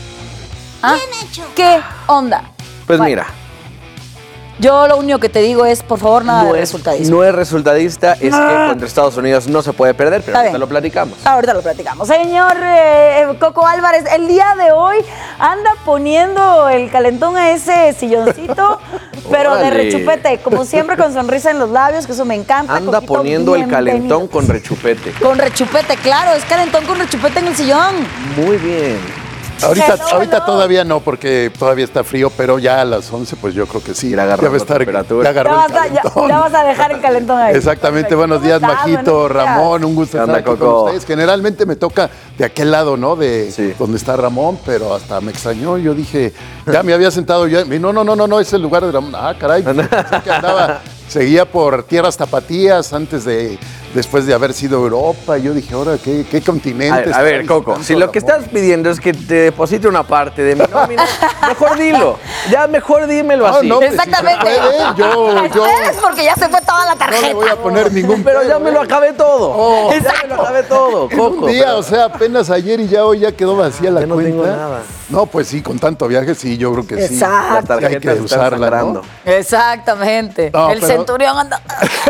¿Ah? ¿Qué onda? Pues Bueno, mira, yo lo único que te digo es, por favor, nada no de es, resultadismo. no es resultadista, es Ah. que contra Estados Unidos no se puede perder, pero Está ahorita bien. lo platicamos. Ahorita lo platicamos. Señor eh, Coco Álvarez, el día de hoy anda poniendo el calentón a ese silloncito, pero de Órale. rechupete, como siempre con sonrisa en los labios, que eso me encanta. Anda Coquito, poniendo el bienvenido. calentón con rechupete. Con rechupete, claro, es calentón con rechupete en el sillón. Muy bien. Ahorita, Hello, ahorita hello. todavía no, porque todavía está frío, pero ya a las once, pues yo creo que sí. Ya, agarró va a la estar. temperatura. Ya Ya agarró vas, el a, ya- calentón. ya vas a dejar el calentón ahí. Exactamente. Perfecto. Buenos ¿Cómo días, estás? Majito, Buenos días. Ramón. Un gusto ¿Qué estar onda, aquí con Coco? ustedes. Generalmente me toca de aquel lado, ¿no? De donde está Ramón, pero hasta me extrañó. Yo dije, ya me había sentado yo. Y no, no, no, no, no, es el lugar de Ramón. Ah, caray. Pensé que andaba seguía por tierras tapatías antes de, después de haber sido Europa. Yo dije, ahora, ¿qué, qué continente? A, a ver, Coco, si lo que estás pidiendo es que te deposite una parte de mi nómina, mejor dilo. Ya mejor dímelo no, así. No, Exactamente. Si puede, yo, yo, es porque ya se fue toda la tarjeta. No le voy a poner ningún Pero ya me lo acabé todo. Oh, ya me lo acabé todo, Coco. Un día, pero... o sea, apenas ayer y ya hoy ya quedó vacía la ya no cuenta. Tengo nada. No, pues sí, con tanto viaje sí, yo creo que Exacto. sí. Hay que usarla, ¿no? Exactamente. No, el pero... centurión anda...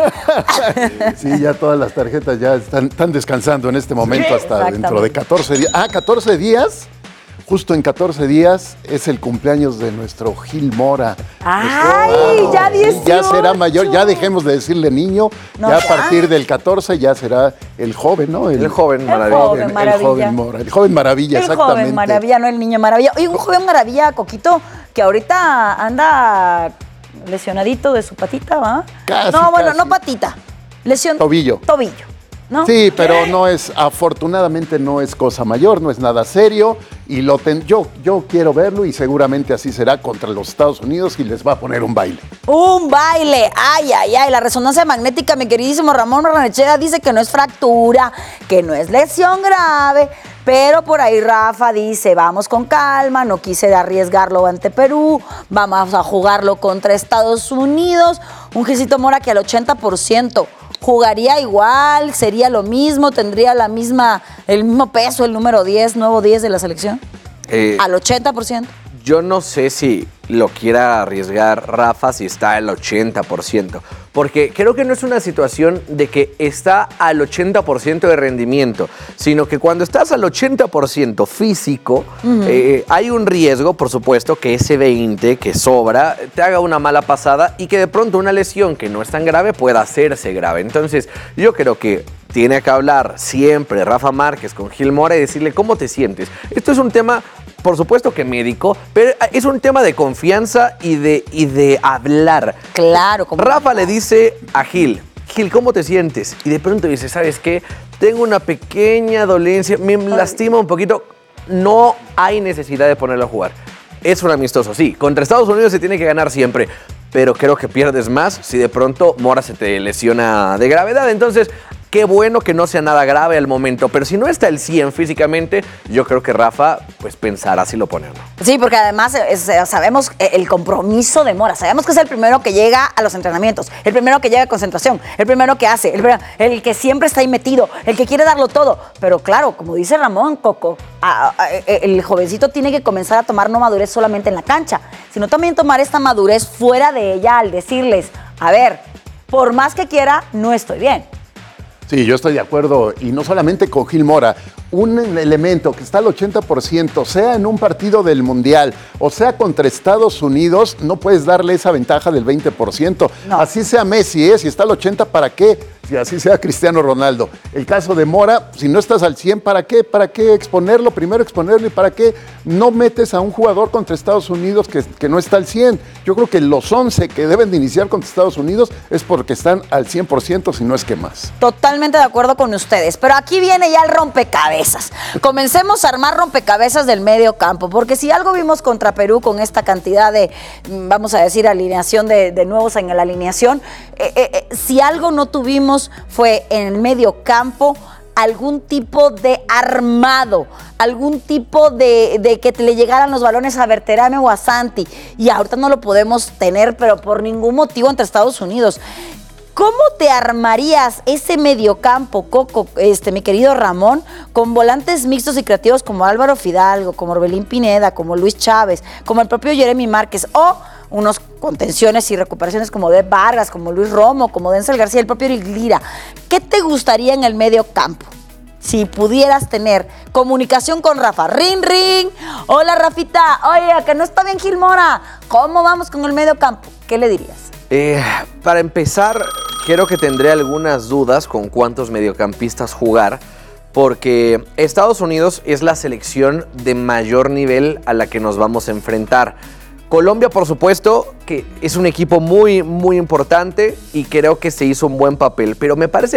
Sí, ya todas las tarjetas ya están, están descansando en este momento hasta dentro de catorce días. Ah, catorce días. Justo en catorce días es el cumpleaños de nuestro Gil Mora. ¡Ay, nuestro, ya dieciocho! Ya será mayor, ya dejemos de decirle niño. No, ya, ya a partir del catorce ya será el joven, ¿no? El, el joven maravilla. El joven maravilla. El joven Mora, el joven maravilla, el exactamente. El joven maravilla, no el niño maravilla. Oye, un joven maravilla, Coquito, que ahorita anda lesionadito de su patita, ¿va? Casi, no, bueno, casi. no patita. Lesión. Tobillo. Tobillo. ¿No? Sí, pero no es, afortunadamente no es cosa mayor, no es nada serio y lo ten, yo, yo quiero verlo y seguramente así será contra los Estados Unidos y les va a poner un baile. Un baile, ay, ay, ay, la resonancia magnética, mi queridísimo Ramón Barnechea dice que no es fractura, que no es lesión grave, pero por ahí Rafa dice, vamos con calma, no quise arriesgarlo ante Perú, vamos a jugarlo contra Estados Unidos, un Gisito Mora que al ochenta por ciento jugaría igual, sería lo mismo, tendría la misma, el mismo peso, el número diez, nuevo diez de la selección, eh, al ochenta por ciento. Yo no sé si lo quiera arriesgar Rafa si está al ochenta por ciento, porque creo que no es una situación de que está al ochenta por ciento de rendimiento, sino que cuando estás al ochenta por ciento físico, uh-huh. eh, hay un riesgo, por supuesto, que ese veinte que sobra te haga una mala pasada y que de pronto una lesión que no es tan grave pueda hacerse grave. Entonces, yo creo que tiene que hablar siempre Rafa Márquez con Gil Mora y decirle cómo te sientes. Esto es un tema, por supuesto que médico, pero es un tema de confianza y de, y de hablar. Claro. Como Rafa le dice a Gil, Gil, ¿cómo te sientes? Y de pronto dice, ¿sabes qué? Tengo una pequeña dolencia, me lastima un poquito. No hay necesidad de ponerlo a jugar. Es un amistoso, sí. Contra Estados Unidos se tiene que ganar siempre, pero creo que pierdes más si de pronto Mora se te lesiona de gravedad. Entonces, qué bueno que no sea nada grave al momento, pero si no está el cien físicamente, yo creo que Rafa pues pensará si lo pone o no. Sí, porque además es, sabemos el compromiso de Mora, sabemos que es el primero que llega a los entrenamientos, el primero que llega a concentración, el primero que hace, el, el que siempre está ahí metido, el que quiere darlo todo, pero claro, como dice Ramón, Coco, a, a, el jovencito tiene que comenzar a tomar no madurez solamente en la cancha, sino también tomar esta madurez fuera de ella al decirles, a ver, por más que quiera, no estoy bien. Sí, yo estoy de acuerdo, y no solamente con Gil Mora, un elemento que está al ochenta por ciento, sea en un partido del Mundial o sea contra Estados Unidos, no puedes darle esa ventaja del veinte por ciento. No. Así sea Messi, ¿eh? Si está al ochenta, ¿para qué? Si así sea Cristiano Ronaldo. El caso de Mora, si no estás al cien, ¿para qué? ¿Para qué exponerlo? Primero exponerlo y ¿para qué no metes a un jugador contra Estados Unidos que, que no está al cien? Yo creo que los once que deben de iniciar contra Estados Unidos es porque están al cien por ciento, si no es que más. Totalmente de acuerdo con ustedes, pero aquí viene ya el rompecabezas. Comencemos a armar rompecabezas del medio campo, porque si algo vimos contra Perú con esta cantidad de, vamos a decir, alineación de, de nuevos en la alineación, eh, eh, si algo no tuvimos fue en el medio campo algún tipo de armado, algún tipo de, de que le llegaran los balones a Berterame o a Santi, y ahorita no lo podemos tener, pero por ningún motivo entre Estados Unidos. ¿Cómo te armarías ese mediocampo, Coco, este, mi querido Ramón, con volantes mixtos y creativos como Álvaro Fidalgo, como Orbelín Pineda, como Luis Chávez, como el propio Jeremy Márquez, o unos contenciones y recuperaciones como de Vargas, como Luis Romo, como Denzel García, el propio Eric Lira? ¿Qué te gustaría en el mediocampo? Si pudieras tener comunicación con Rafa. Ring, ring. Hola, Rafita. Oye, que no está bien Gil Mora. ¿Cómo vamos con el mediocampo? ¿Qué le dirías? Eh, para empezar, creo que tendré algunas dudas con cuántos mediocampistas jugar, porque Estados Unidos es la selección de mayor nivel a la que nos vamos a enfrentar. Colombia, por supuesto, que es un equipo muy, muy importante y creo que se hizo un buen papel, pero me parece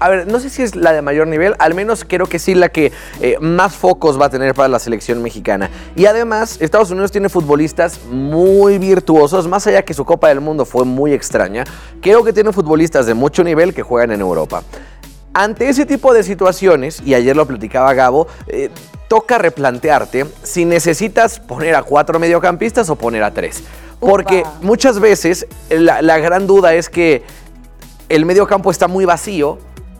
a ver, no sé si es la de mayor nivel, al menos creo que sí la que eh, más focos va a tener para la selección mexicana. Y además, Estados Unidos tiene futbolistas muy virtuosos, más allá que su Copa del Mundo fue muy extraña, creo que tiene futbolistas de mucho nivel que juegan en Europa. Ante ese tipo de situaciones, y ayer lo platicaba Gabo, eh, toca replantearte si necesitas poner a cuatro mediocampistas o poner a tres. Porque Upa. muchas veces la, la gran duda es que el mediocampo está muy vacío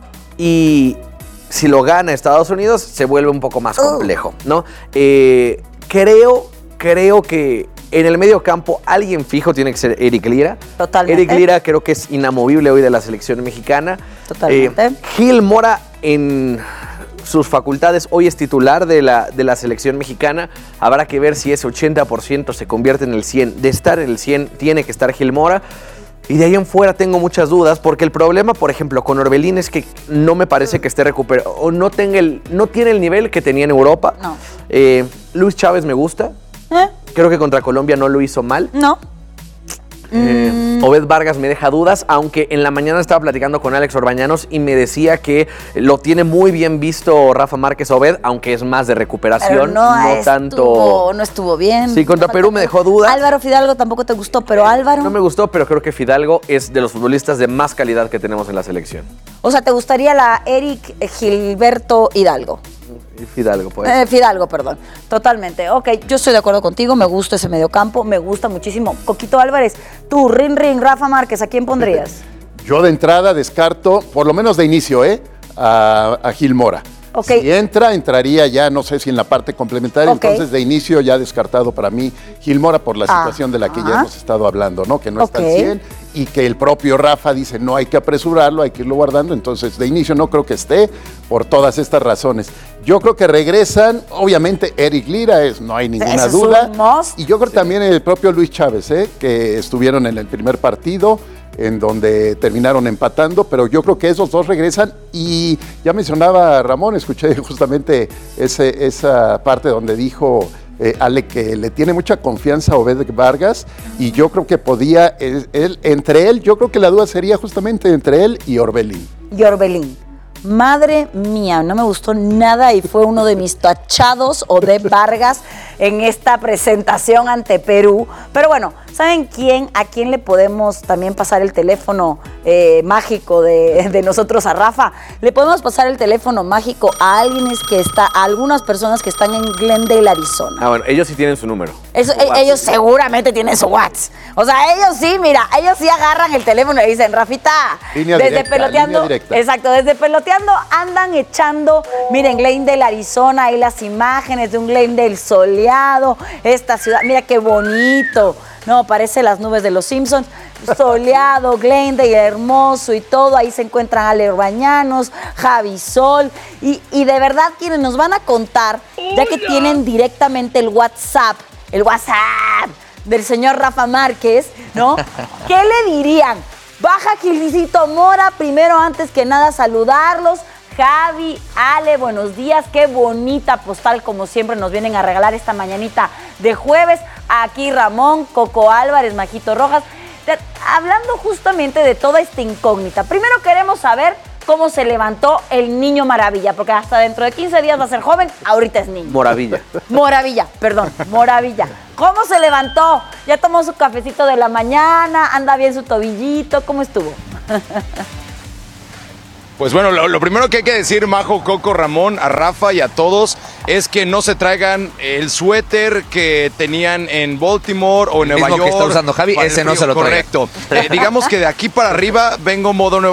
y si lo gana Estados Unidos se vuelve un poco más complejo, ¿no? Eh, creo, creo que en el mediocampo alguien fijo tiene que ser Eric Lira. Totalmente. Eric Lira creo que es inamovible hoy de la selección mexicana. Totalmente. Eh, Gil Mora en sus facultades hoy es titular de la, de la selección mexicana. Habrá que ver si ese ochenta por ciento se convierte en el cien por ciento. De estar en el cien por ciento tiene que estar Gil Mora. Y de ahí en fuera tengo muchas dudas, porque el problema, por ejemplo, con Orbelín es que no me parece que esté recuperado, o no, tenga el, no tiene el nivel que tenía en Europa. No. Eh, Luis Chávez me gusta. ¿Eh? Creo que contra Colombia no lo hizo mal. No. Eh, mm. Obed Vargas me deja dudas, aunque en la mañana estaba platicando con Alex Orbañanos y me decía que lo tiene muy bien visto Rafa Márquez Obed, aunque es más de recuperación, pero no, no estuvo, tanto. No estuvo bien. Sí, contra Perú me dejó dudas. Álvaro Fidalgo tampoco te gustó, pero Álvaro. No me gustó, pero creo que Fidalgo es de los futbolistas de más calidad que tenemos en la selección. O sea, ¿te gustaría la Eric Gilberto Hidalgo? Fidalgo, pues. Eh, Fidalgo, perdón. Totalmente. Ok, yo estoy de acuerdo contigo, me gusta ese mediocampo, me gusta muchísimo. Coquito Álvarez, tú, Rin Rin, Rafa Márquez, ¿a quién pondrías? Yo de entrada descarto, por lo menos de inicio, ¿eh? A, a Gil Mora. Okay. Si entra, entraría ya, no sé si en la parte complementaria, okay. Entonces de inicio ya descartado para mí Gil Mora por la situación ah, de la que ajá. ya hemos estado hablando, ¿no? Que no okay. está al cien y que el propio Rafa dice no hay que apresurarlo, hay que irlo guardando, entonces de inicio no creo que esté por todas estas razones. Yo creo que regresan, obviamente Eric Lira, es, no hay ninguna Ese duda, es y yo creo sí. también el propio Luis Chávez, ¿eh? Que estuvieron en el primer partido, en donde terminaron empatando, pero yo creo que esos dos regresan y ya mencionaba Ramón, escuché justamente ese, esa parte donde dijo eh, Ale que le tiene mucha confianza a Obed Vargas y yo creo que podía, él, él, entre él, yo creo que la duda sería justamente entre él y Orbelín. Y Orbelín. Madre mía, no me gustó nada y fue uno de mis tachados o de Vargas en esta presentación ante Perú. Pero bueno, ¿saben quién? ¿A quién le podemos también pasar el teléfono eh, mágico de, de nosotros a Rafa? Le podemos pasar el teléfono mágico a alguien que está, a algunas personas que están en Glendale, Arizona. Ah, bueno, ellos sí tienen su número. Eso, su ellos seguramente tienen su WhatsApp. O sea, ellos sí, mira, ellos sí agarran el teléfono y dicen, Rafita, línea desde directa, peloteando, línea directa. Exacto, desde peloteando andan echando, miren, Glendale, Arizona, ahí las imágenes de un Glendale soleado, esta ciudad, mira qué bonito, no, parece las nubes de los Simpsons, soleado, Glendale, hermoso y todo, ahí se encuentran Ale Orbañanos, Javi Sol, y, y de verdad quienes nos van a contar, ya que tienen directamente el WhatsApp, el WhatsApp del señor Rafa Márquez, ¿no? ¿Qué le dirían? Baja Gilicito Mora, primero antes que nada saludarlos. Javi, Ale, buenos días, qué bonita postal como siempre nos vienen a regalar esta mañanita de jueves. Aquí Ramón, Coco Álvarez, Majito Rojas, hablando justamente de toda esta incógnita. Primero queremos saber cómo se levantó el niño Maravilla, porque hasta dentro de quince días va a ser joven, ahorita es niño. Moravilla. Moravilla, perdón, Moravilla. ¿Cómo se levantó? ¿Ya tomó su cafecito de la mañana? ¿Anda bien su tobillito? ¿Cómo estuvo? Pues bueno, lo, lo primero que hay que decir, Majo, Coco, Ramón, a Rafa y a todos, es que no se traigan el suéter que tenían en Baltimore o en Nueva York. El mismo que está usando Javi, ese no se lo traigan. Correcto. Eh, digamos que de aquí para arriba vengo modo Nueva